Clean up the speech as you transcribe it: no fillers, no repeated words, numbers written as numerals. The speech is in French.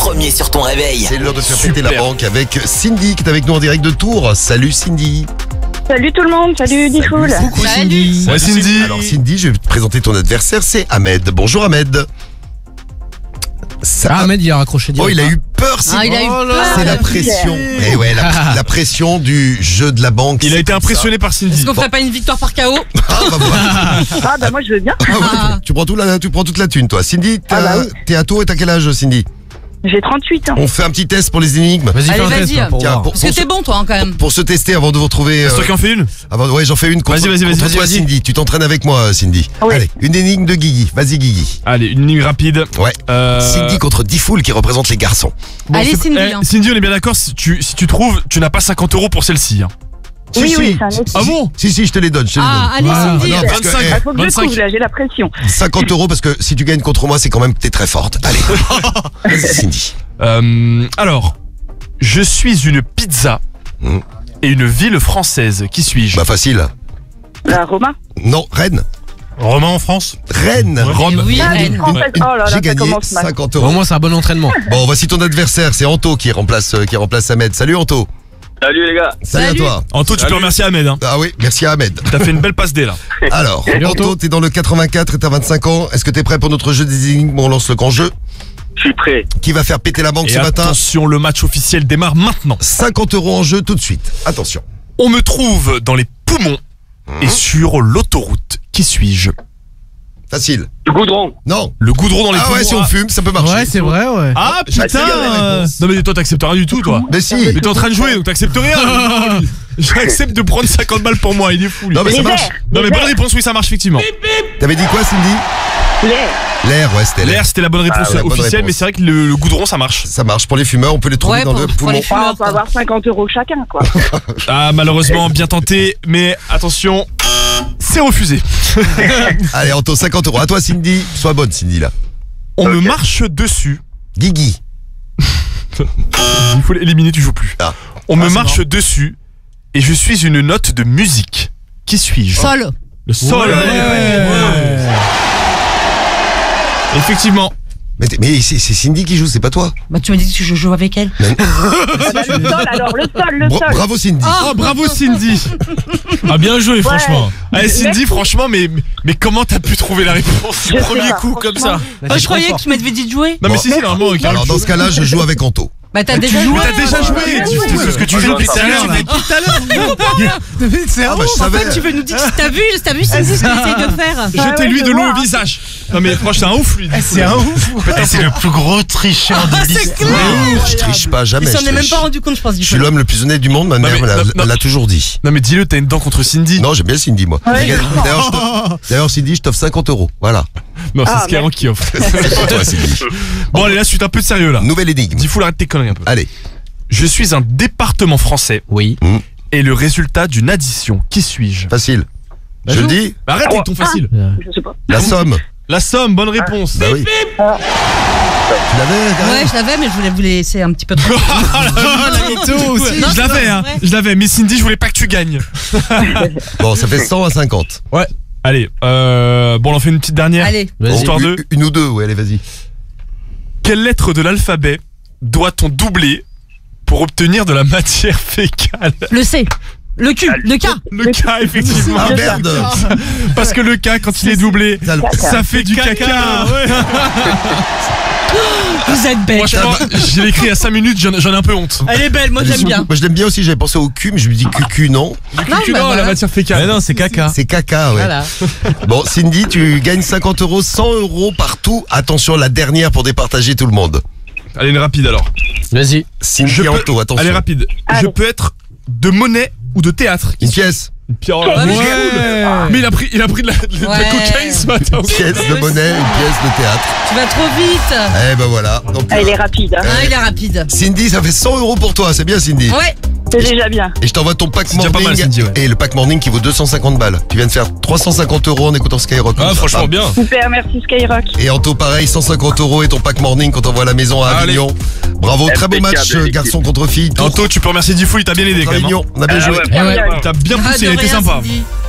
premier sur ton réveil. C'est l'heure de faire péter la banque avec Cindy qui est avec nous en direct de Tours. Salut Cindy. Salut tout le monde, salut Diffoul. Coucou Cindy. Ouais, Cindy. Alors Cindy, je vais te présenter ton adversaire, c'est Ahmed. Bonjour Ahmed. Ahmed il a raccroché direct. Oh, il a eu peur, Cindy. il a eu peur. C'est la pression. Et ouais, la pression du jeu de la banque. Il a c'est été comme ça. impressionné par Cindy. Est-ce qu'on ferait pas une victoire par KO? Ah, bah, voilà. Ah bah moi je veux bien. Ah ouais, tu prends toute la thune, toi. Cindy, oui. t'es à Tours et t'as quel âge, Cindy? J'ai 38 ans. On fait un petit test pour les énigmes. Vas-y, fais un Allez, test vas-y. là, pour Tiens, voir. Parce que t'es bon, toi, hein, quand même. Pour se tester avant de vous retrouver. C'est toi qui en fais une? Ouais, j'en fais une contre, Vas-y, contre toi, vas-y. Cindy. Tu t'entraînes avec moi, Cindy. Oui. Allez, une énigme de Guigui. Vas-y, Guigui. Allez, une ligne rapide. Ouais. Euh, Cindy contre Diffoul qui représente les garçons. Allez, c'est- Cindy, hein. Cindy, on est bien d'accord, si tu trouves, tu n'as pas 50 € pour celle-ci. Hein. Oui, Si, oui, si. c'est un essai. Ah bon? Si, je te les donne. Ah, allez, Cindy. non, parce que, 25. Il faut que je 25. trouve là, j'ai la pression. 50 € parce que si tu gagnes contre moi, c'est quand même que t'es très forte. Allez. Vas-y, Cindy. Alors, je suis une pizza Mm. et une ville française. Qui suis-je? Bah, facile. La Roma. Non, Rennes. Romain en France. Rennes. Rome. Oui, Ah, Rennes. les Françaises. Oh là là, J'ai ça gagné commence mal. 50 Au €. moins c'est un bon entraînement. Bon, voici ton adversaire. C'est Anto qui remplace Ahmed. Salut, Anto. Salut les gars. Salut à Salut. toi. Anto, tu peux remercier Ahmed. Hein. Ah oui, merci à Ahmed. T'as fait une belle passe D là. Alors, Salut, Anto, Anto. t'es dans le 84 et t'as 25 ans. Est-ce que t'es prêt pour notre jeu des énigmes? On lance le grand jeu. Je suis prêt. Qui va faire péter la banque Et ce matin? attention, le match officiel démarre maintenant. 50 € en jeu tout de suite. Attention. On me trouve dans les poumons et sur l'autoroute. Qui suis-je? Facile. Du goudron. Non. Le goudron dans les Ah poumons. ouais, si on fume, ça peut marcher. Ouais, c'est vrai, ouais. Ah J'ai putain bien la réponse. Non mais toi t'acceptes rien du tout toi. Mais si. Mais t'es en train de jouer donc t'acceptes rien. Non, lui. J'accepte de prendre 50 balles pour moi, il est fou lui. Non mais ça Les marche. verts. Non mais Les bonne verts. réponse, oui ça marche effectivement. T'avais dit quoi, Cindy? L'air. L'air, ouais, c'était l'air. L'air c'était la bonne réponse Ah ouais, bonne officielle réponse. mais c'est vrai que le goudron ça marche. Ça marche pour les fumeurs, on peut les trouver Ouais, dans le pour poumon. les Ah, fumeurs, on peut quoi. avoir 50 € chacun quoi. Ah malheureusement bien tenté mais attention, c'est refusé. Allez, Anto, 50 €. À toi, Cindy. Sois bonne, Cindy, là. On me marche dessus. Guigui. Il faut l'éliminer, tu joues plus. Ah. On me c'est marche dessus et je suis une note de musique. Qui suis-je? Sol. Le sol. Ouais. Effectivement. Mais c'est Cindy qui joue, c'est pas toi. Bah, tu m'as dit que je joue avec elle. Ah bah, le sol alors, le sol. Bravo, Cindy. Oh bravo Cindy. Ah bien joué franchement. Allez Cindy Merci. franchement mais comment t'as pu trouver la réponse Je du sais premier pas, coup comme ça? Ah, je croyais que tu m'avais dit de jouer. Non mais Bon. si normalement Carole, Alors, dans ce cas-là, je joue avec Anto. Bah, t'as déjà Mais joué. t'as déjà joué. C'est ce que tu joues depuis tout à l'heure. Ah, bah, je En savais. fait, tu veux nous dire que t'as vu Cindy, ce qu'il essaye de faire. Jetez-lui de l'eau au visage. Non mais franchement c'est un ouf lui. C'est un ouf. C'est le plus gros tricheur de l'histoire. Je triche pas, jamais. Il s'en je est même triche. pas rendu compte, je pense. Je suis l'homme le plus honnête du monde, ma mère mais- me l'a- non. l'a toujours dit. Non mais dis-le, t'as une dent contre Cindy. Non, j'aime bien Cindy, moi. Ouais, D'ailleurs, Cindy, je t'offre 50 €. Voilà. Non c'est Ah, Skyrock qui offre. C'est pour toi, Cindy. Bon allez là suite un peu de sérieux là. Nouvelle énigme. Dis fou arrête tes conneries un peu. Allez. Je suis un département français Oui. et le résultat d'une addition. Qui suis-je? Facile. Je le dis. Bah, arrête avec ton facile. Je sais pas. La Somme. La Somme, bonne réponse. Bah oui. Tu l'avais, Karine Ouais, je l'avais, mais je voulais vous laisser un petit peu de temps. aussi. Non, Je l'avais, hein. ouais. Je l'avais, mais Cindy, je voulais pas que tu gagnes. Bon, ça fait 100 à 50. Ouais. Allez, bon, on en fait une petite dernière. Allez. Vas-y. Histoire Bon, de. une ou deux, ouais, allez, vas-y. Quelle lettre de l'alphabet doit-on doubler pour obtenir de la matière fécale? Le C. Le Q. Le K. Le K, effectivement. Ah merde. Parce que le K, quand il est doublé, ça fait du caca. Ouais. Vous êtes bête. Franchement, j'ai écrit à 5 minutes, j'en ai un peu honte. Elle est belle, moi j'aime bien. Moi, je l'aime bien aussi, j'avais pensé au cul, mais je me dis cucu, non. Non, Que bah, non, la voilà. matière fécale. Mais non, c'est caca. C'est caca, ouais. Voilà. Bon, Cindy, tu gagnes 50 €, 100 € partout. Attention, la dernière pour départager tout le monde. Allez, une rapide alors. Vas-y. Cindy Je peux- Anto, attention. Allez, rapide. Allez. Je peux être de monnaie ou de théâtre. Une pièce. Pierre, Ouais, mais mais il a pris de la Ouais. cocaïne ce matin. Une pièce de monnaie, une pièce de théâtre. Tu vas trop vite. Eh ben voilà. Donc, Ah, il est rapide. Hein. Ah, il est rapide. Cindy, ça fait 100 € pour toi, c'est bien Cindy. Ouais. C'est déjà bien. Et je t'envoie ton pack C'est déjà morning. pas mal, Cindy, ouais. Et le pack morning qui vaut 250 balles. Tu viens de faire 350 € en écoutant Skyrock. Ah, Comme ça, franchement, bam. bien. Super, merci Skyrock. Et Anto, pareil, 150 € et ton pack morning quand on voit à la maison à Allez. Avignon. Bravo, très beau Impeccable, match, l'équipe. garçon contre fille. Tours, Anto, tu peux remercier Diffoul, il t'a bien aidé quand même. Avignon, on a bien Ah joué. ouais, Il Bien. t'a bien Ah, poussé, de il était rien, sympa. Cindy.